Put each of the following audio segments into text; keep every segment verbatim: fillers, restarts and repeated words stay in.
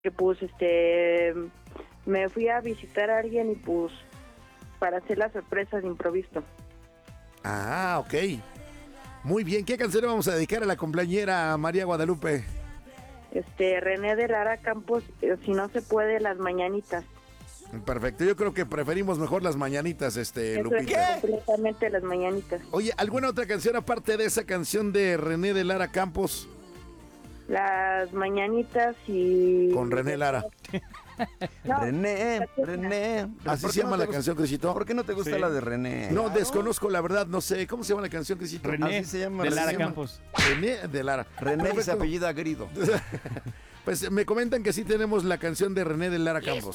que pues este me fui a visitar a alguien y pues para hacer la sorpresa de improviso. Ah, ok. Muy bien, ¿qué canción le vamos a dedicar a la cumpleañera María Guadalupe? Este, René de Lara Campos, eh, si no se puede, Las Mañanitas. Perfecto, yo creo que preferimos mejor Las Mañanitas, este, Eso Lupita. es completamente Las Mañanitas. Oye, ¿alguna otra canción aparte de esa canción de René de Lara Campos? Las Mañanitas y... Con René Lara. No, René, René. Así ¿Por se qué llama no te la gusta- canción, Crisito. ¿Por qué no te gusta Sí. la de René? No, desconozco la verdad, no sé. ¿Cómo se llama la canción, Crisito? René Así se llama, de así Lara se llama. Campos. René de Lara. René y se Perfecto. apellida Grido. Pues me comentan que sí tenemos la canción de René de Lara Campos.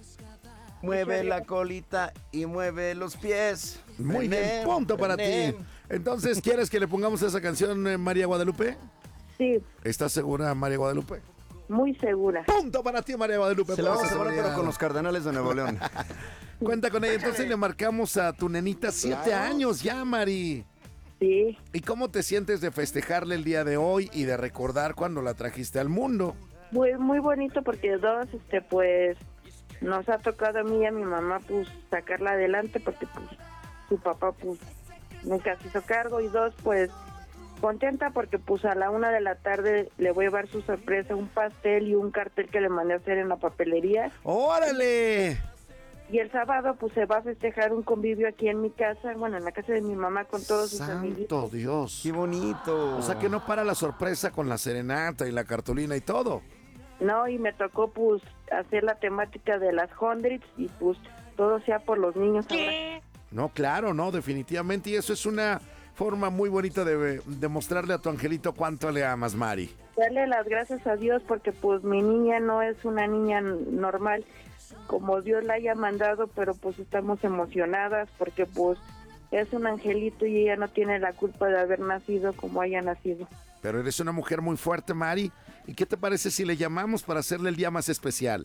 Mueve la colita y mueve los pies. Muy René, bien, punto para René. ti. Entonces, ¿quieres que le pongamos esa canción, eh, María Guadalupe? Sí, ¿Estás segura, María Guadalupe? muy segura. Punto para ti, María Guadalupe. Se la por vamos a esa poner, pero seguridad. con los Cardenales de Nuevo León. Cuenta con ella. Entonces le marcamos a tu nenita siete años ya, Mari. Sí, ¿Y cómo te sientes de festejarle el día de hoy y de recordar cuando la trajiste al mundo? muy, muy bonito porque dos, este, pues, nos ha tocado a mí y a mi mamá, pues, sacarla adelante porque, pues, su papá, pues, nunca se hizo cargo. Y dos, pues, contenta porque, pues, a la una de la tarde le voy a llevar su sorpresa, un pastel y un cartel que le mandé a hacer en la papelería. ¡Órale! Y el sábado, pues, se va a festejar un convivio aquí en mi casa, bueno, en la casa de mi mamá con todos sus amigos. ¡Santo Dios! Qué bonito. O sea que no para la sorpresa con la serenata y la cartulina y todo. No, y me tocó, pues, hacer la temática de las hundreds y, pues, todo sea por los niños ahora. No, claro, no, definitivamente. Y eso es una forma muy bonita de, de mostrarle a tu angelito cuánto le amas, Mari. Darle las gracias a Dios porque, pues, mi niña no es una niña normal como Dios la haya mandado, pero, pues, estamos emocionadas porque, pues, es un angelito y ella no tiene la culpa de haber nacido como haya nacido. Pero eres una mujer muy fuerte, Mari. ¿Y qué te parece si le llamamos para hacerle el día más especial?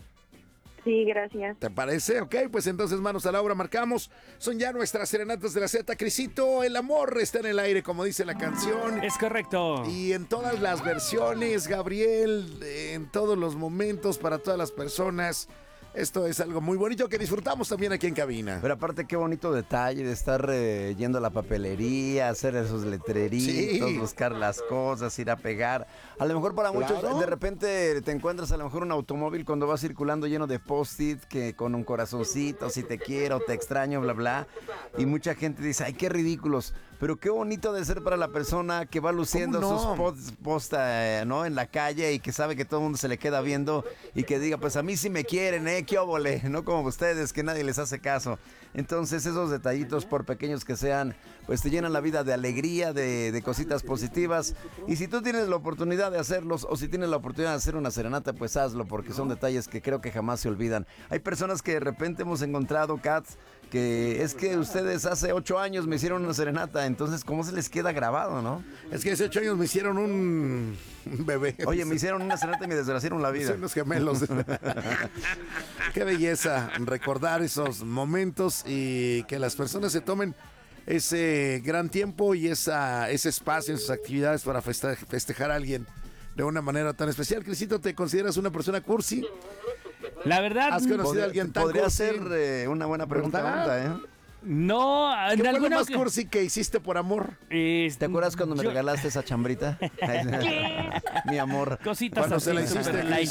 Sí, gracias. ¿Te parece? Ok, pues entonces manos a la obra, marcamos. Son ya nuestras serenatas de la Z. Crisito, el amor está en el aire, como dice la canción. Es correcto. Y en todas las versiones, Gabriel, en todos los momentos, para todas las personas. Esto es algo muy bonito que disfrutamos también aquí en cabina. Pero aparte, qué bonito detalle de estar eh, yendo a la papelería, hacer esos letreritos, Sí. buscar las cosas, ir a pegar. A lo mejor para muchos, Claro. de repente te encuentras a lo mejor un automóvil cuando vas circulando lleno de post-it, que con un corazoncito, si te quiero, te extraño, bla, bla. Y mucha gente dice, ay, qué ridículos. Pero qué bonito de ser para la persona que va luciendo ¿Cómo no? sus posts posta, eh, ¿no? En la calle y que sabe que todo el mundo se le queda viendo y que diga, pues a mí sí me quieren, ¿eh? Qué óvole, no como ustedes, que nadie les hace caso. Entonces esos detallitos, por pequeños que sean, pues te llenan la vida de alegría, de, de cositas positivas. Y si tú tienes la oportunidad de hacerlos o si tienes la oportunidad de hacer una serenata, pues hazlo, porque son detalles que creo que jamás se olvidan. Hay personas que de repente hemos encontrado, Cats, que es que ustedes hace ocho años me hicieron una serenata, entonces cómo se les queda grabado, ¿no? Es que hace ocho años me hicieron un, un bebé. Oye, me hicieron una serenata y me desgraciaron la vida. Son los gemelos. Qué belleza recordar esos momentos y que las personas se tomen ese gran tiempo y esa, ese espacio en sus actividades para feste- festejar a alguien de una manera tan especial. Crisito, ¿te consideras una persona cursi? La verdad, ¿Has conocido Podría, a alguien tan podría cursi? ser eh, una buena pregunta, ¿Verdad? onda, ¿eh? no, ¿Qué en fue lo alguna más oca- cursi que hiciste por amor? Este, ¿Te acuerdas cuando me yo- regalaste esa chambrita? Mi amor. Cositas Cuando así, se la hiciste, super light.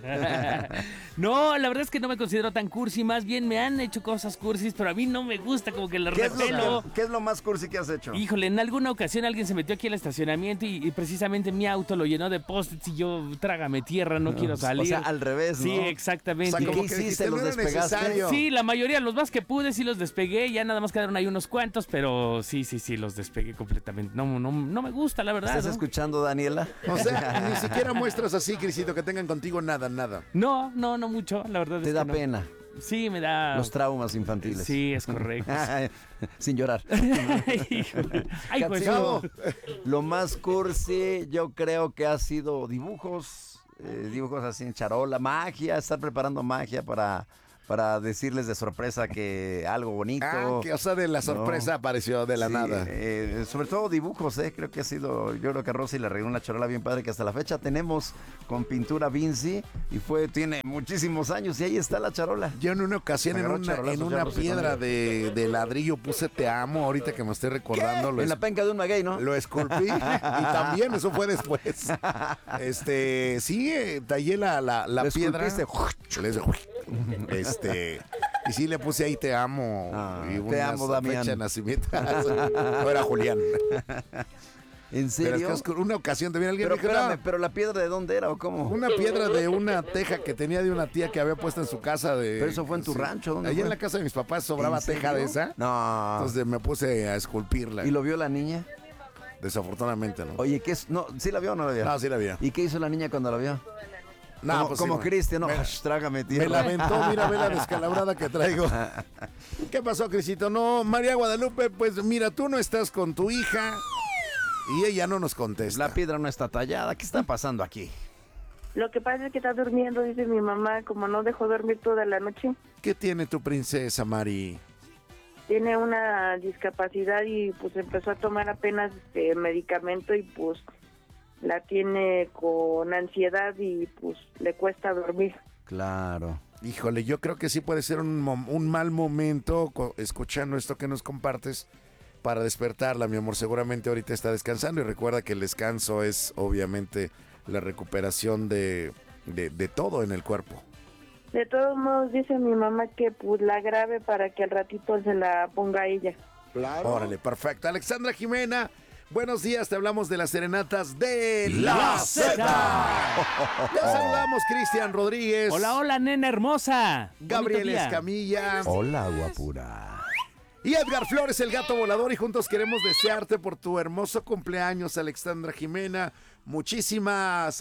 No, la verdad es que no me considero tan cursi, más bien me han hecho cosas cursis, pero a mí no me gusta, como que le ¿Qué es, repelo. lo, ¿Qué es lo más cursi que has hecho? Híjole, en alguna ocasión alguien se metió aquí al estacionamiento y, y precisamente mi auto lo llenó de post-its y yo, trágame tierra, no quiero salir. O sea, al revés, ¿no? Sí, exactamente. O sea, ¿Y como qué que hiciste? dijiste, ¿Los no era despegaste? necesario. Sí, la mayoría, los más que pude, sí los despegué. Ya nada más quedaron ahí unos cuantos, pero sí, sí, sí, los despegué completamente. No, no, no me gusta, la verdad. ¿Estás ¿no? escuchando, Daniela? O sea, ni siquiera muestras así, Crisito, que tengan contigo nada, nada. No, no, no mucho, la verdad. Te es da que no. pena. Sí, me da. Los traumas infantiles. Ah. Sí, es correcto. Sin llorar. Híjole. Ay, pues Catsino, no. lo más cursi yo creo que ha sido dibujos, eh, dibujos así en charola, magia, estar preparando magia para, para decirles de sorpresa que algo bonito. Ah, que, o sea, de la sorpresa No. apareció de la Sí, nada. eh, sobre todo dibujos, eh, creo que ha sido, yo creo que a Rosy le regaló una charola bien padre que hasta la fecha tenemos con pintura Vinci y fue, tiene muchísimos años y ahí está la charola. Yo en una ocasión Me en agarró una, charolazos en ya, una Rosy, piedra con de, de ladrillo puse te amo, ahorita que me estoy recordando. Lo, En la es- penca de un maguey, ¿no? lo esculpí y también eso fue después. Este, sí, eh, tallé la, la, la Lo piedra. esculpiste. Le hice, Este, y sí le puse ahí te amo. Ah, y te una amo, Damián. fecha de nacimiento. No era Julián. ¿En Pero serio? es que es una ocasión también alguien Pero me dijo, espérame, "No, pero la piedra de dónde era o cómo? una piedra de una teja que tenía de una tía que había puesto en su casa de. Pero eso fue en tu rancho, ¿dónde Allá fue? en la casa de mis papás sobraba ¿En teja de serio? esa. No. Entonces me puse a esculpirla. ¿Y lo vio la niña? Desafortunadamente no. Oye, ¿qué es? No, ¿sí la vio o no la vio? No, sí la vi. ¿Y qué hizo la niña cuando la vio? No, como pues como sí, Cristian, no, me- Ash, trágame, tío. Me la aventó, mira, ve la descalabrada que traigo. ¿Qué pasó, Crisito? No, María Guadalupe, pues mira, tú no estás con tu hija y ella no nos contesta. La piedra no está tallada. ¿Qué está pasando aquí? Lo que pasa es que está durmiendo, dice mi mamá, como no dejó dormir toda la noche. ¿Qué tiene tu princesa, Mari? Tiene una discapacidad y pues empezó a tomar apenas este medicamento y pues la tiene con ansiedad y pues le cuesta dormir. Claro. Híjole, yo creo que sí puede ser un, mom- un mal momento co- escuchando esto que nos compartes para despertarla, mi amor. Seguramente ahorita está descansando y recuerda que el descanso es obviamente la recuperación de, de, de todo en el cuerpo. De todos modos dice mi mamá que pues la grabe para que al ratito se la ponga a ella. Órale, perfecto. Alexandra Jimena, buenos días, te hablamos de las serenatas de La La Zeta. Zeta. Ya saludamos Cristian Rodríguez. Hola, hola, nena hermosa. Gabriel Bonito día. Escamilla. Hola, guapura. Y Edgar Flores, el gato volador, y juntos queremos desearte por tu hermoso cumpleaños, Alexandra Jimena. Muchísimas